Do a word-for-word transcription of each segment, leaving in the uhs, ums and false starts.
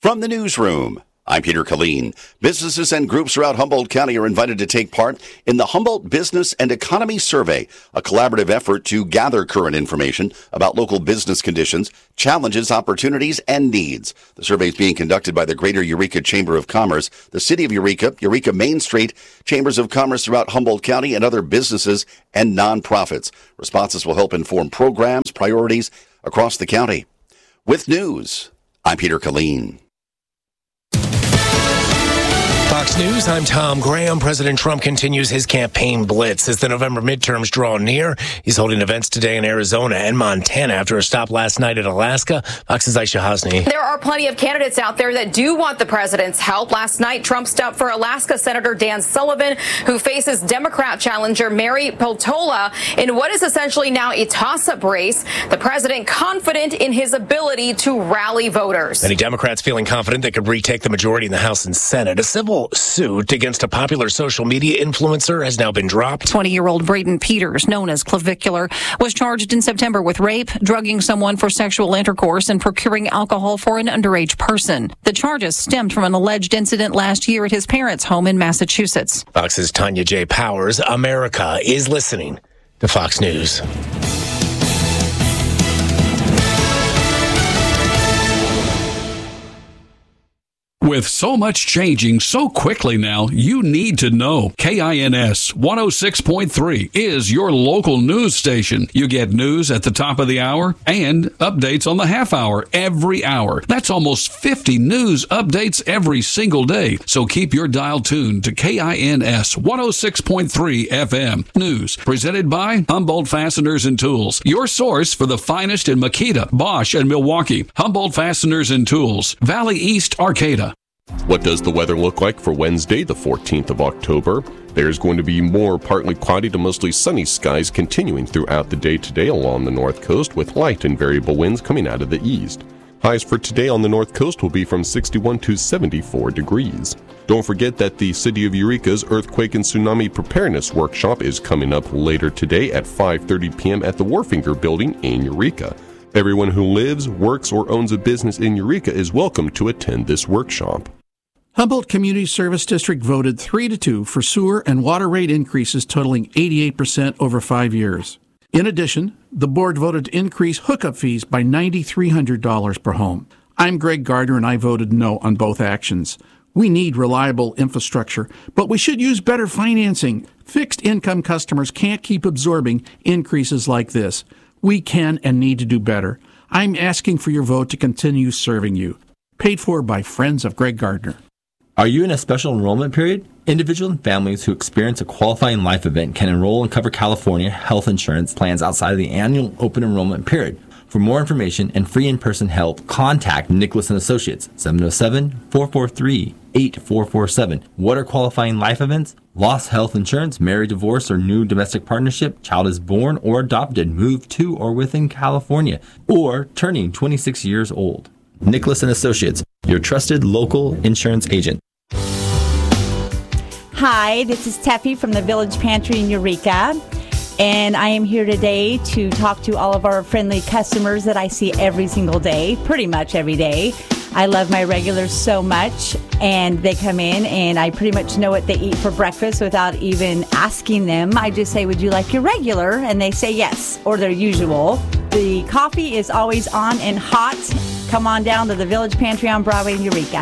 From the newsroom, I'm Peter Killeen. Businesses and groups throughout Humboldt County are invited to take part in the Humboldt Business and Economy Survey, a collaborative effort to gather current information about local business conditions, challenges, opportunities, and needs. The survey is being conducted by the Greater Eureka Chamber of Commerce, the City of Eureka, Eureka Main Street, Chambers of Commerce throughout Humboldt County, and other businesses and nonprofits. Responses will help inform programs, priorities across the county. With news, I'm Peter Killeen. Fox News, I'm Tom Graham. President Trump continues his campaign blitz as the November midterms draw near. He's holding events today in Arizona and Montana after a stop last night in Alaska. Fox's Aisha Hosni. There are plenty of candidates out there that do want the president's help. Last night, Trump stopped for Alaska Senator Dan Sullivan, who faces Democrat challenger Mary Peltola in what is essentially now a toss-up race. The president confident in his ability to rally voters. Many Democrats feeling confident they could retake the majority in the House and Senate. A civil suit against a popular social media influencer has now been dropped. twenty-year-old Braden Peters, known as Clavicular, was charged in September with rape, drugging someone for sexual intercourse, and procuring alcohol for an underage person. The charges stemmed from an alleged incident last year at his parents' home in Massachusetts. Fox's Tanya J. Powers. America is listening to Fox News. With so much changing so quickly now, you need to know. K I N S one oh six point three is your local news station. You get news at the top of the hour and updates on the half hour every hour. That's almost fifty news updates every single day. So keep your dial tuned to K I N S one oh six point three F M. News presented by Humboldt Fasteners and Tools, your source for the finest in Makita, Bosch, and Milwaukee. Humboldt Fasteners and Tools, Valley East, Arcata. What does the weather look like for Wednesday, the fourteenth of October? There's going to be more partly cloudy to mostly sunny skies continuing throughout the day today along the north coast with light and variable winds coming out of the east. Highs for today on the north coast will be from sixty-one to seventy-four degrees. Don't forget that the City of Eureka's Earthquake and Tsunami Preparedness Workshop is coming up later today at five thirty p.m. at the Warfinger Building in Eureka. Everyone who lives, works, or owns a business in Eureka is welcome to attend this workshop. Humboldt Community Service District voted three to two for sewer and water rate increases totaling eighty-eight percent over five years. In addition, the board voted to increase hookup fees by nine thousand three hundred dollars per home. I'm Greg Gardner, and I voted no on both actions. We need reliable infrastructure, but we should use better financing. Fixed-income customers can't keep absorbing increases like this. We can and need to do better. I'm asking for your vote to continue serving you. Paid for by Friends of Greg Gardner. Are you in a special enrollment period? Individuals and families who experience a qualifying life event can enroll and cover California health insurance plans outside of the annual open enrollment period. For more information and free in-person help, contact Nicholas and Associates, seven oh seven, four four three, eight four four seven. What are qualifying life events? Lost health insurance, married, divorce, or new domestic partnership, child is born or adopted, moved to or within California, or turning twenty-six years old. Nicholas and Associates, your trusted local insurance agent. Hi, this is Teffy from the Village Pantry in Eureka, and I am here today to talk to all of our friendly customers that I see every single day, pretty much every day. I love my regulars so much, and they come in, and I pretty much know what they eat for breakfast without even asking them. I just say, would you like your regular? And they say yes, or their usual. The coffee is always on and hot. Come on down to the Village Pantry on Broadway in Eureka.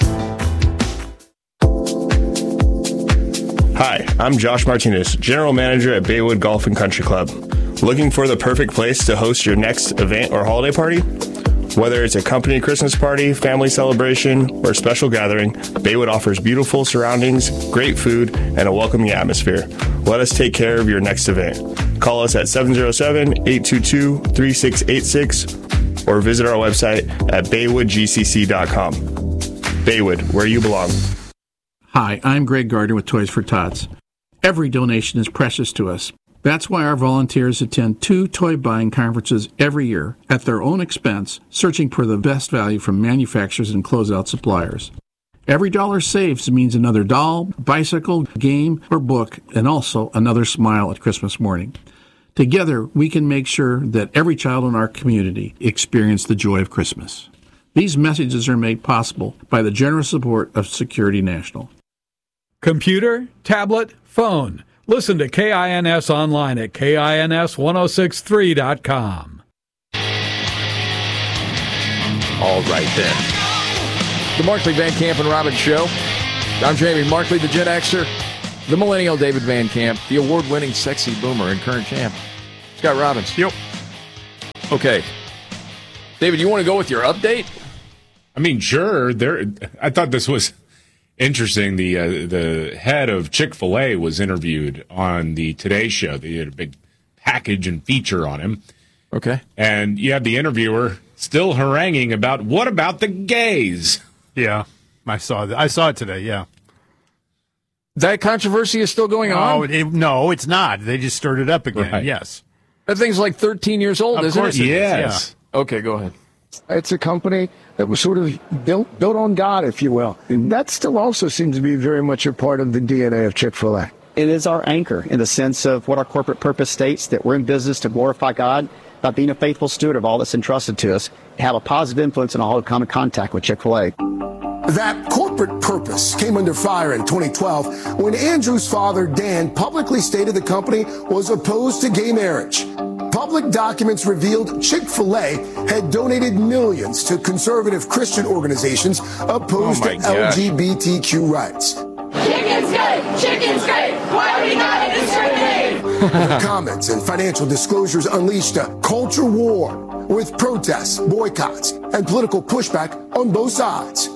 Hi, I'm Josh Martinez, General Manager at Baywood Golf and Country Club. Looking for the perfect place to host your next event or holiday party? Whether it's a company Christmas party, family celebration, or special gathering, Baywood offers beautiful surroundings, great food, and a welcoming atmosphere. Let us take care of your next event. Call us at seven oh seven, eight two two, three six eight six or visit our website at baywood g c c dot com. Baywood, where you belong. Hi, I'm Greg Gardner with Toys for Tots. Every donation is precious to us. That's why our volunteers attend two toy buying conferences every year at their own expense, searching for the best value from manufacturers and closeout suppliers. Every dollar saved means another doll, bicycle, game, or book, and also another smile at Christmas morning. Together, we can make sure that every child in our community experiences the joy of Christmas. These messages are made possible by the generous support of Security National. Computer, tablet, phone. Listen to K I N S online at K I N S ten sixty-three dot com. All right, then. The Markley, Van Camp, and Robbins Show. I'm Jamie Markley, the Gen Xer, the millennial David Van Camp, the award-winning sexy boomer and current champ, Scott Robbins. Yep. Okay. David, you want to go with your update? I mean, sure. There. I thought this was interesting. The uh, the head of Chick-fil-A was interviewed on the Today Show. They had a big package and feature on him. Okay. And you have the interviewer still haranguing about, what about the gays? Yeah, I saw that. I saw it today, yeah. That controversy is still going on? No, it, no, it's not. They just stirred it up again, Right. yes. That thing's like thirteen years old, Of isn't course it? it is, Yes. Yeah. Okay, go ahead. It's a company that was sort of built built on God, if you will. And that still also seems to be very much a part of the D N A of Chick-fil-A. It is our anchor in the sense of what our corporate purpose states, that we're in business to glorify God by being a faithful steward of all that's entrusted to us, have a positive influence on all who come in contact with Chick-fil-A. That corporate purpose came under fire in twenty twelve when Andrew's father, Dan, publicly stated the company was opposed to gay marriage. Public documents revealed Chick-fil-A had donated millions to conservative Christian organizations opposed Oh my to gosh. L G B T Q rights. Chicken's great! Chicken's great! Why are we not discriminating? The comments and financial disclosures unleashed a culture war with protests, boycotts, and political pushback on both sides.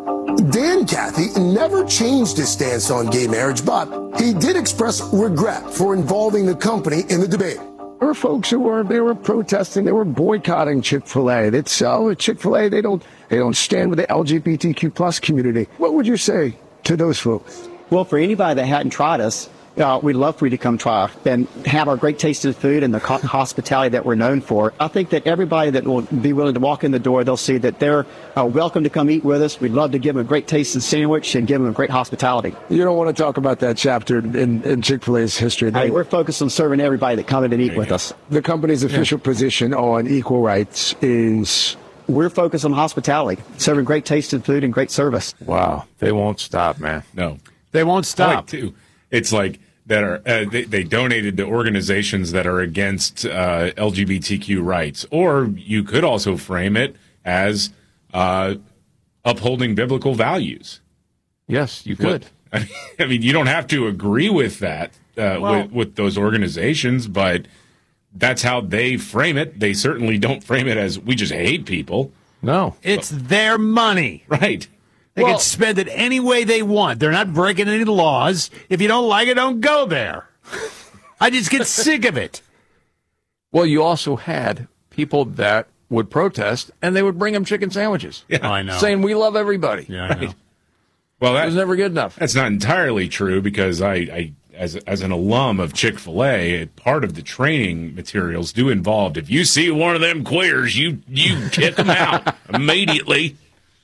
Dan Cathy never changed his stance on gay marriage, but he did express regret for involving the company in the debate. There were folks who were they were protesting, they were boycotting Chick-fil-A. It's oh, Chick-fil-A, they don't they don't stand with the L G B T Q plus community. What would you say to those folks? Well, for anybody that hadn't tried us, uh, we'd love for you to come try and have our great tasting food and the co- hospitality that we're known for. I think that everybody that will be willing to walk in the door, they'll see that they're uh, welcome to come eat with us. We'd love to give them a great tasting sandwich and give them a great hospitality. You don't want to talk about that chapter in, in Chick-fil-A's history. Hey, we're focused on serving everybody that come in and eat with us. The company's official yeah. position on equal rights is... We're focused on hospitality, serving great tasting food and great service. Wow. They won't stop, man. No. They won't stop. Like, too. It's like that are uh, they, they donated to organizations that are against uh, L G B T Q rights. Or you could also frame it as uh, upholding biblical values. Yes, you could. What, I mean, you don't have to agree with that uh, well, with, with those organizations, but that's how they frame it. They certainly don't frame it as we just hate people. No. It's their money. Right. They well, can spend it any way they want. They're not breaking any laws. If you don't like it, don't go there. I just get sick of it. Well, you also had people that would protest, and they would bring them chicken sandwiches. Yeah, I know. Saying, we love everybody. Yeah, I know. Right? Well, that was never good enough. That's not entirely true because I, I as as an alum of Chick-fil-A, part of the training materials do involve, if you see one of them queers, you, you kick them out immediately.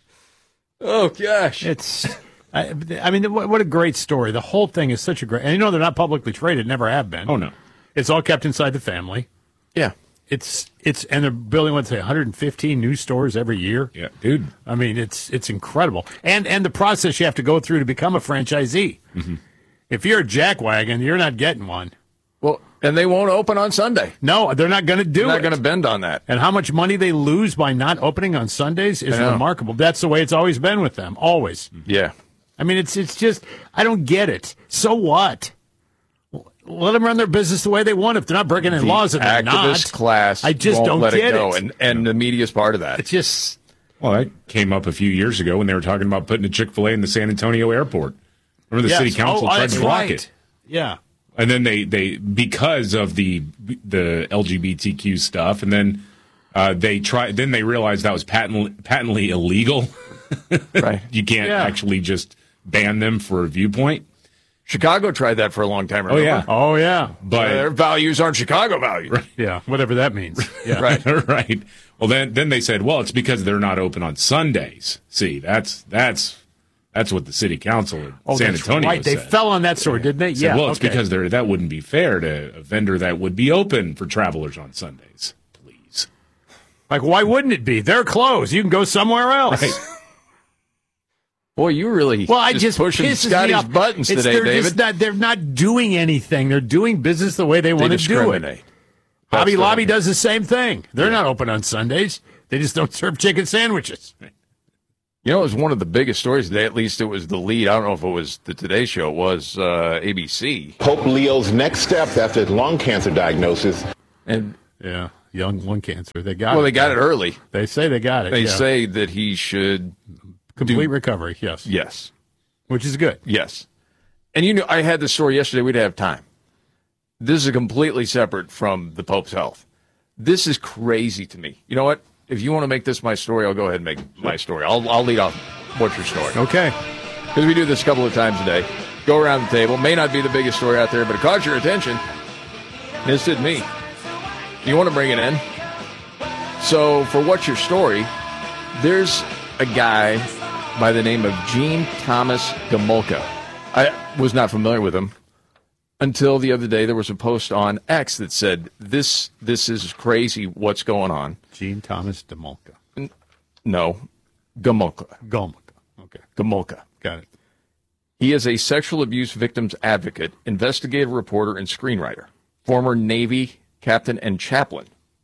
Oh, gosh. It's, I, I mean, what, what a great story. The whole thing is such a great, and you know, they're not publicly traded, never have been. Oh, no. It's all kept inside the family. Yeah. It's, it's, and they're building, what, say, one hundred fifteen new stores every year. Yeah, dude. I mean, it's, it's incredible. And, and the process you have to go through to become a franchisee. Mm-hmm. If you're a jackwagon, you're not getting one. Well, and they won't open on Sunday. No, they're not going to do they're it. They're not going to bend on that. And how much money they lose by not opening on Sundays is remarkable. That's the way it's always been with them, always. Yeah. I mean, it's it's just, I don't get it. So what? Let them run their business the way they want. If they're not breaking any the laws, and they're not. Activist class I just won't don't let get it go, it. And, and the media's part of that. It's just... Well, that came up a few years ago when they were talking about putting a Chick-fil-A in the San Antonio airport. Remember the yes. city council oh, tried to block right. it. Yeah. And then they, they because of the the L G B T Q stuff, and then uh, they try. Then they realized that was patent, patently illegal. Right. You can't yeah. actually just ban them for a viewpoint. Chicago tried that for a long time. Remember? Oh yeah. Oh yeah. But uh, their values aren't Chicago values. Right. Yeah. Whatever that means. Yeah. Right. Right. Well, then then they said, well, it's because they're not open on Sundays. See, that's that's. That's what the city council in oh, San Antonio right. said. They fell on that sword, didn't they? Said, yeah. Well, it's okay. because they're, that wouldn't be fair to a vendor that would be open for travelers on Sundays. Please. Like, why wouldn't it be? They're closed. You can go somewhere else. Right. Boy, you really well, I just, just pushing pisses me Scotty's off. buttons It's- today, they're David. Just not, they're not doing anything. They're doing business the way they, They want to do it. discriminate. Hobby That's Lobby the- does the same thing. They're not open on Sundays. They just don't serve chicken sandwiches. You know, it was one of the biggest stories today. At least it was the lead. I don't know if it was the Today Show. It was uh, A B C. Pope Leo's next steps after lung cancer diagnosis. And yeah, young lung cancer. They got well, it. they got it early. They say they got it. They yeah. say that he should complete do, recovery. Yes. Yes. Which is good. Yes. And you know, I had this story yesterday. We'd have time. This is completely separate from the Pope's health. This is crazy to me. You know what? If you want to make this my story, I'll go ahead and make my story. I'll I'll lead off. What's your story? Okay. Because we do this a couple of times a day. Go around the table. May not be the biggest story out there, but it caught your attention. This did me. You want to bring it in? So for What's Your Story, there's a guy by the name of Gene Thomas Gomulka. I was not familiar with him until the other day. There was a post on X that said, this this is crazy what's going on. Gene Thomas Gomulka. N- no, Gomulka. Gomulka. Okay. Gomulka. Got it. He is a sexual abuse victims advocate, investigative reporter, and screenwriter. Former Navy captain and chaplain.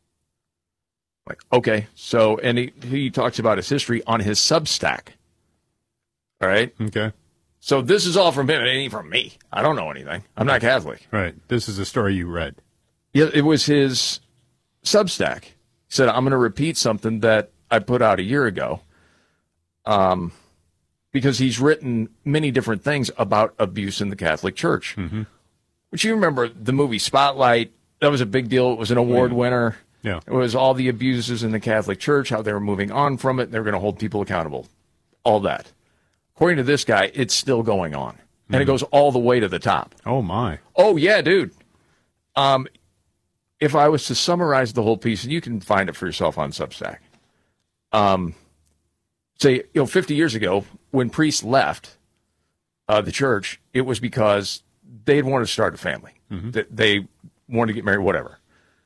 Like, okay, so, and he, he talks about his history on his Substack. All right? Okay. So this is all from him. It ain't from me. I don't know anything. I'm not Catholic. Right. This is a story you read. Yeah, it was his Substack. He said, I'm going to repeat something that I put out a year ago. Um, because he's written many different things about abuse in the Catholic Church. Mm-hmm. Which you remember the movie Spotlight. That was a big deal. It was an award Yeah. winner. Yeah. It was all the abuses in the Catholic Church, how they were moving on from it. They were going to hold people accountable. All that. According to this guy, it's still going on. And it goes all the way to the top. Oh, my. Oh, yeah, dude. Um, if I was to summarize the whole piece, and you can find it for yourself on Substack. Um, say, you know, fifty years ago, when priests left uh, the church, it was because they'd wanted to start a family. Mm-hmm. They, they wanted to get married, whatever.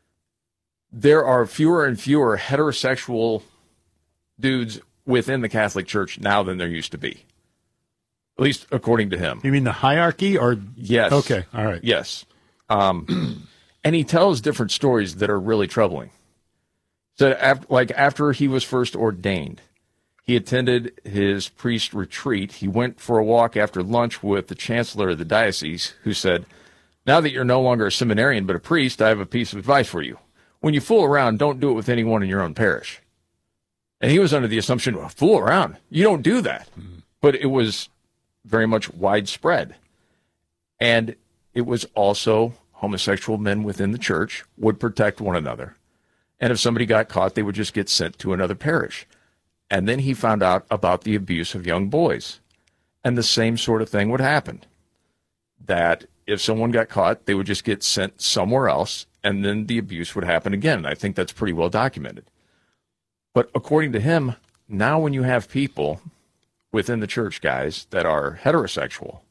There are fewer and fewer heterosexual dudes within the Catholic Church now than there used to be. At least according to him. You mean the hierarchy or? Yes. Okay. All right. Yes. Um, and he tells different stories that are really troubling. So, after, like after he was first ordained, he attended his priest retreat. He went for a walk after lunch with the chancellor of the diocese, who said, "Now that you're no longer a seminarian but a priest, I have a piece of advice for you. When you fool around, don't do it with anyone in your own parish." And he was under the assumption, well, fool around? You don't do that. Mm-hmm. But it was very much widespread. And it was also homosexual men within the church would protect one another. And if somebody got caught, they would just get sent to another parish. And then he found out about the abuse of young boys. And the same sort of thing would happen. That if someone got caught, they would just get sent somewhere else, and then the abuse would happen again. And I think that's pretty well documented. But according to him, now when you have people within the church, guys, that are heterosexual,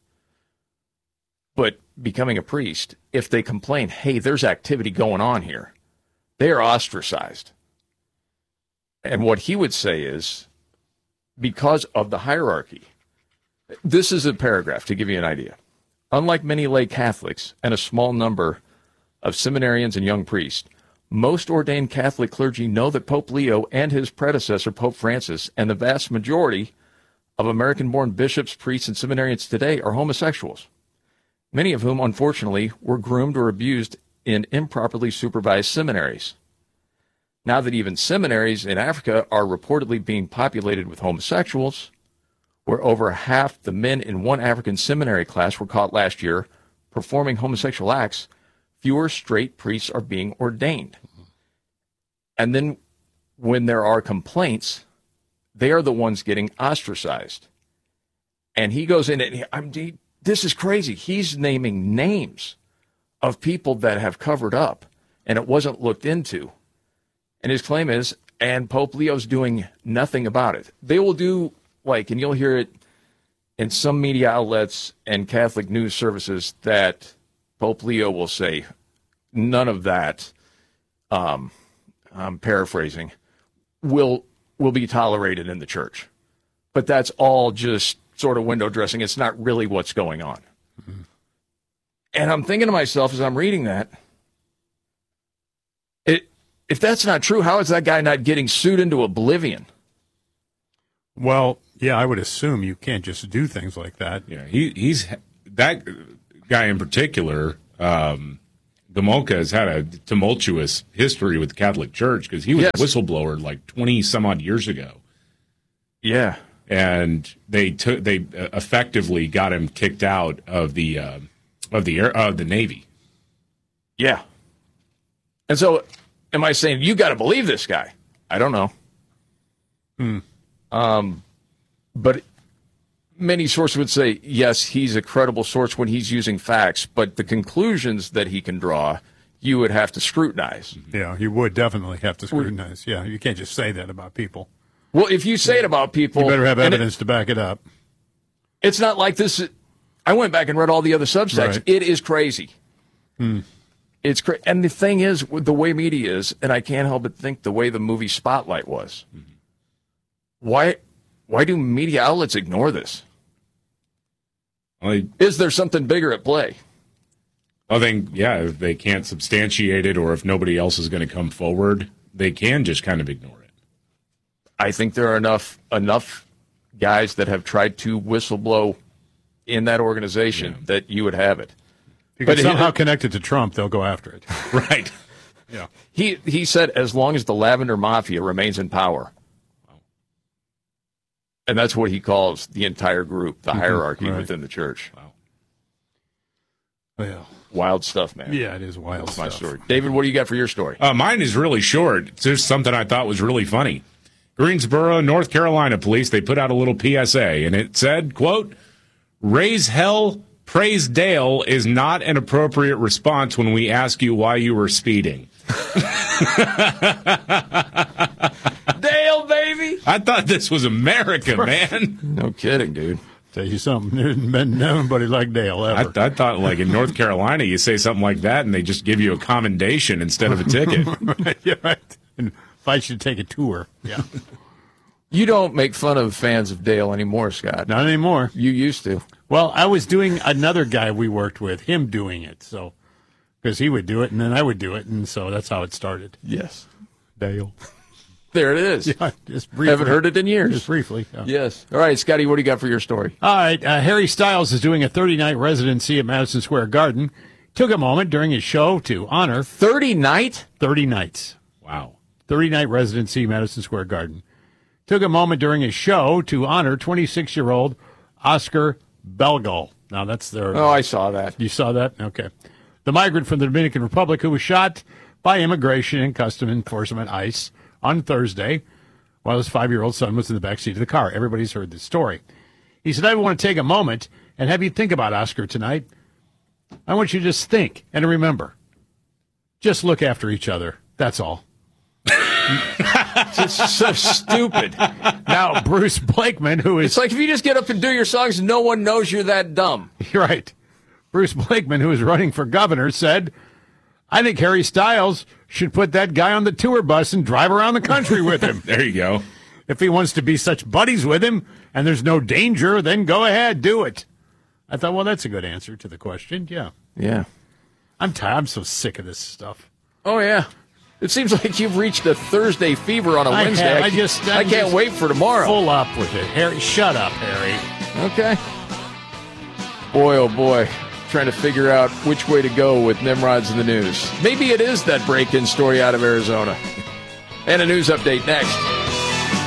but becoming a priest, if they complain, hey, there's activity going on here, they are ostracized. And what he would say is, because of the hierarchy, this is a paragraph to give you an idea. Unlike many lay Catholics and a small number of seminarians and young priests, most ordained Catholic clergy know that Pope Leo and his predecessor, Pope Francis, and the vast majority of American-born bishops, priests, and seminarians today are homosexuals, many of whom, unfortunately, were groomed or abused in improperly supervised seminaries. Now that even seminaries in Africa are reportedly being populated with homosexuals, where over half the men in one African seminary class were caught last year performing homosexual acts, fewer straight priests are being ordained. And then when there are complaints, they are the ones getting ostracized. And he goes in and I'm, he, this is crazy. He's naming names of people that have covered up and it wasn't looked into. And his claim is, and Pope Leo's doing nothing about it. They will do like, and you'll hear it in some media outlets and Catholic news services, that Pope Leo will say, none of that, um, I'm paraphrasing, will will be tolerated in the church. But that's all just sort of window dressing. It's not really what's going on. Mm-hmm. And I'm thinking to myself as I'm reading that, it, if that's not true, how is that guy not getting sued into oblivion? Well, yeah, I would assume you can't just do things like that. Yeah, he, he's that guy in particular. Um, Gomulka has had a tumultuous history with the Catholic Church because he was yes. a whistleblower like twenty some odd years ago. Yeah, and they took they effectively got him kicked out of the uh, of the air of the Navy. Yeah, and so am I saying you got to believe this guy? I don't know. Hmm. Um, but many sources would say, yes, he's a credible source when he's using facts, but the conclusions that he can draw, you would have to scrutinize. Yeah, you would definitely have to scrutinize. Yeah, you can't just say that about people. Well, if you say it about people... You better have evidence it, to back it up. It's not like this... I went back and read all the other substacks. Right. It is crazy. Hmm. It's cra- And the thing is, with the way media is, and I can't help but think the way the movie Spotlight was... Mm-hmm. Why why do media outlets ignore this? Well, Is there something bigger at play? I think, yeah, if they can't substantiate it or if nobody else is going to come forward, they can just kind of ignore it. I think there are enough enough guys that have tried to whistleblow in that organization yeah. that you would have it. Because but somehow it, connected to Trump, they'll go after it. Right. Yeah. He he said as long as the Lavender Mafia remains in power. And that's what he calls the entire group, the mm-hmm. hierarchy right. within the church. Wow. Well, wild stuff, man. Yeah, it is wild that's stuff. my story. David, what do you got for your story? Uh, mine is really short. It's just something I thought was really funny. Greensboro, North Carolina police, they put out a little P S A, and it said, quote, "Raise hell, praise Dale is not an appropriate response when we ask you why you were speeding." Dale, baby! I thought this was America, man. No kidding, dude. Tell you something, there hasn't been nobody like Dale ever. I, I thought, like, in North Carolina, you say something like that, and they just give you a commendation instead of a ticket. Right, yeah, right. And invite you to take a tour. Yeah. You don't make fun of fans of Dale anymore, Scott. Not anymore. You used to. Well, I was doing another guy we worked with, him doing it, so because he would do it, and then I would do it, and so that's how it started. Yes. Dale. There it is. Yeah, just briefly. Haven't heard it in years. Just briefly. Yeah. Yes. All right, Scotty, what do you got for your story? All right. Uh, Harry Styles is doing a thirty-night residency at Madison Square Garden. Took a moment during his show to honor... thirty night? thirty nights. Wow. thirty-night residency at Madison Square Garden. Took a moment during his show to honor twenty-six-year-old Oscar Belgol. Now, that's their... Oh, I saw that. You saw that? Okay. The migrant from the Dominican Republic who was shot by Immigration and Customs Enforcement, ICE, on Thursday while his five-year-old son was in the backseat of the car. Everybody's heard this story. He said, I want to take a moment and have you think about Oscar tonight. I want you to just think and to remember. Just look after each other. That's all. It's so stupid. Now, Bruce Blakeman, who is... It's like if you just get up and do your songs, no one knows you're that dumb. You're right. Bruce Blakeman, who is running for governor, said, I think Harry Styles should put that guy on the tour bus and drive around the country with him. There you go. If he wants to be such buddies with him and there's no danger, then go ahead, do it. I thought, well, that's a good answer to the question. Yeah. Yeah. I'm tired. I'm so sick of this stuff. Oh, yeah. It seems like you've reached a Thursday fever on a I Wednesday. Have, I, I just I can't just wait for tomorrow. Full up with it. Harry, shut up, Harry. Okay. Boy, oh, boy. Trying to figure out which way to go with Nimrod's in the news. Maybe it is that break-in story out of Arizona. And a news update next.